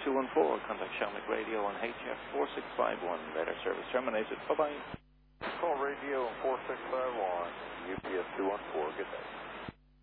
214. Contact Shamrock Radio on HF 4651. Radar service terminated. Bye-bye. Call radio 4651, UPS 214. Good day.